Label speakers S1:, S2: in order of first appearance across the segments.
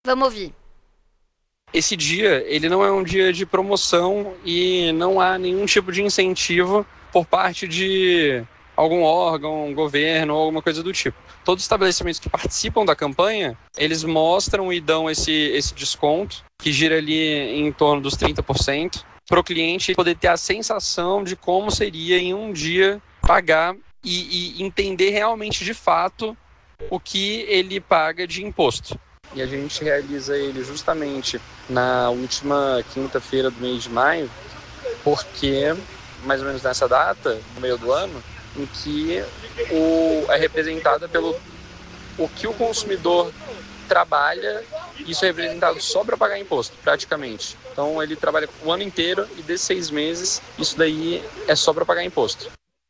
S1: Vamos ouvir.
S2: Esse dia, ele não é um dia de promoção e não há nenhum tipo de incentivo por parte de algum órgão, governo ou alguma coisa do tipo. Todos os estabelecimentos que participam da campanha, eles mostram e dão esse desconto, que gira ali em torno dos 30%, para o cliente poder ter a sensação de como seria em um dia pagar e entender realmente de fato o que ele paga de imposto. E a gente realiza ele justamente na última quinta-feira do mês de maio, porque mais ou menos nessa data, no meio do ano, em que é representada pelo o que o consumidor trabalha, isso é representado só para pagar imposto, praticamente. Então ele trabalha o ano inteiro e desses 6 meses, isso daí é só para pagar imposto.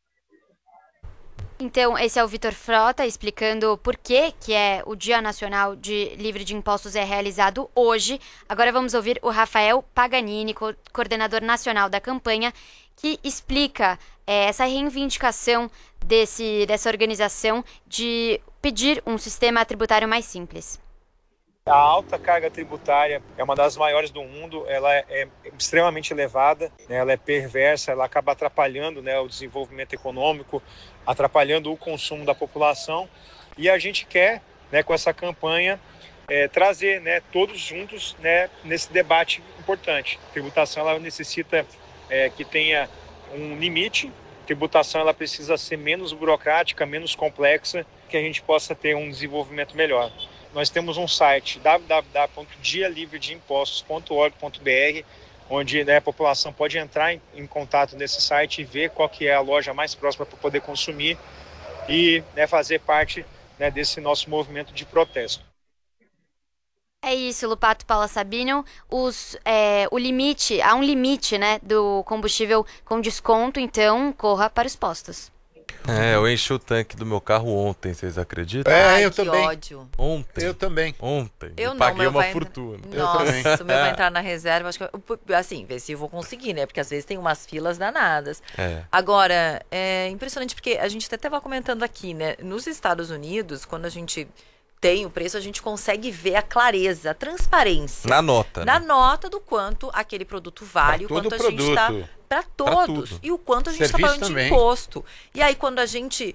S1: Então, esse é o Vitor Frota explicando por que é o Dia Nacional de Livre de Impostos é realizado hoje. Agora vamos ouvir o Rafael Paganini, coordenador nacional da campanha, que explica essa reivindicação dessa organização de pedir um sistema tributário mais simples.
S3: A alta carga tributária é uma das maiores do mundo, ela é extremamente elevada, né? Ela é perversa, ela acaba atrapalhando, né, o desenvolvimento econômico, atrapalhando o consumo da população. E a gente quer, né, com essa campanha, trazer, né, todos juntos, né, nesse debate importante. A tributação ela necessita que tenha um limite, a tributação ela precisa ser menos burocrática, menos complexa, que a gente possa ter um desenvolvimento melhor. Nós temos um site www.dialivredeimpostos.org.br, onde, né, a população pode entrar em contato nesse site e ver qual que é a loja mais próxima para poder consumir e, né, fazer parte, né, desse nosso movimento de protesto.
S1: É isso, Lupato Paula Sabino. Há um limite, né, do combustível com desconto, então corra para os postos.
S4: Eu enchi o tanque do meu carro ontem, vocês acreditam?
S5: Ai,
S6: eu
S5: que
S6: também.
S5: ódio.
S4: Ontem.
S6: Eu também.
S4: Ontem.
S5: Eu não,
S4: paguei
S5: meu
S4: uma
S5: vai
S4: fortuna.
S5: Nossa, o meu vai entrar na reserva. Acho que assim, ver se eu vou conseguir, né? Porque às vezes tem umas filas danadas. Agora, é impressionante porque a gente até estava comentando aqui, né? Nos Estados Unidos, quando a gente tem o preço, a gente consegue ver a clareza, a transparência.
S4: Na nota.
S5: Na
S4: né?
S5: nota do quanto aquele produto vale, o
S6: Pra todo
S5: quanto a gente está.
S6: produto.
S5: Para
S4: Pra
S5: todos.
S4: tudo.
S5: E o quanto a gente está
S6: Serviço
S5: pagando de
S6: também.
S5: imposto. E aí, quando a gente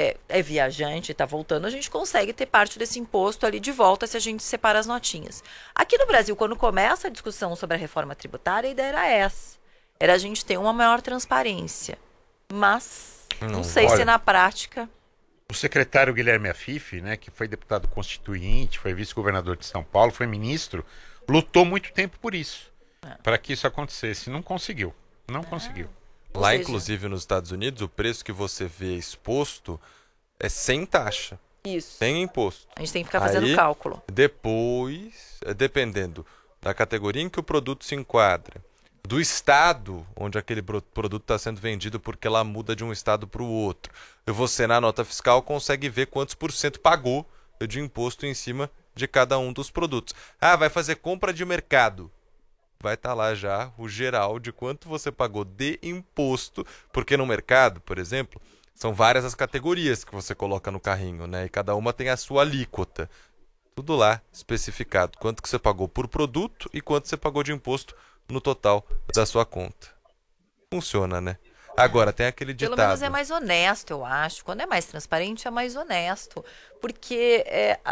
S5: é viajante, está voltando, a gente consegue ter parte desse imposto ali de volta se a gente separa as notinhas. Aqui no Brasil, quando começa a discussão sobre a reforma tributária, a ideia era essa. Era a gente ter uma maior transparência. Mas, não sei se
S6: olha.
S5: na prática.
S6: O secretário Guilherme Afif, né, que foi deputado constituinte, foi vice-governador de São Paulo, foi ministro, lutou muito tempo por isso, para que isso acontecesse. Não conseguiu. Não conseguiu.
S5: Ou
S4: Lá,
S5: seja,
S4: inclusive, nos Estados Unidos, o preço que você vê exposto é sem taxa,
S5: isso.
S4: sem imposto.
S5: A gente tem que ficar fazendo
S4: Aí,
S5: cálculo.
S4: Depois, dependendo da categoria em que o produto se enquadra, do estado onde aquele produto está sendo vendido, porque ela muda de um estado para o outro, e você, na nota fiscal, consegue ver quantos por cento pagou de imposto em cima de cada um dos produtos. Vai fazer compra de mercado. Vai estar lá já o geral de quanto você pagou de imposto, porque no mercado, por exemplo, são várias as categorias que você coloca no carrinho, né? E cada uma tem a sua alíquota. Tudo lá especificado. Quanto que você pagou por produto e quanto você pagou de imposto no total da sua conta. Funciona, né? Agora, tem aquele ditado.
S5: Pelo menos é mais honesto, eu acho. Quando é mais transparente, é mais honesto. Porque,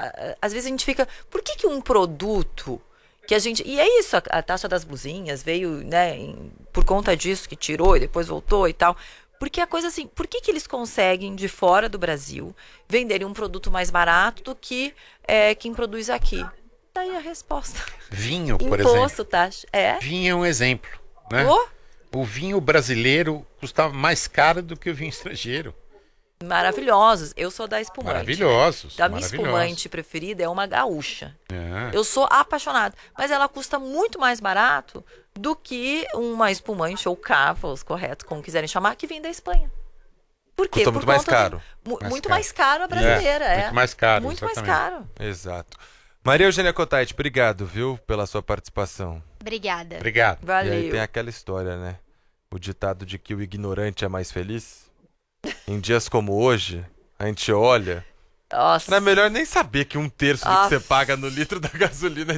S5: às vezes a gente fica... Por que um produto que a gente... E é isso, a taxa das blusinhas veio, né, por conta disso que tirou e depois voltou e tal. Porque a coisa assim... Por que eles conseguem, de fora do Brasil, venderem um produto mais barato do que quem produz aqui? Daí a resposta.
S6: Vinho, por
S5: Imposto,
S6: exemplo.
S5: taxa.
S6: Vinho é um exemplo, né? O vinho brasileiro custava mais caro do que o vinho estrangeiro.
S5: Maravilhosos. Eu sou da espumante.
S6: Maravilhosos.
S5: A minha espumante preferida é uma gaúcha.
S6: É.
S5: Eu sou apaixonada. Mas ela custa muito mais barato do que uma espumante ou cava, os corretos, como quiserem chamar, que vem da Espanha. Por quê?
S4: Custa muito mais caro.
S5: Muito mais caro a brasileira,
S6: Muito mais caro,
S5: Muito mais
S6: exatamente.
S5: caro.
S4: Exato. Maria Eugênia Cottait, obrigado, viu, pela sua participação.
S1: Obrigada.
S6: Obrigado.
S4: E aí
S5: Valeu.
S4: tem aquela história, né? O ditado de que o ignorante é mais feliz. Em dias como hoje, a gente olha
S5: Nossa.
S4: Não é melhor nem saber que 1/3 do que
S5: Ah.
S4: você paga no litro da gasolina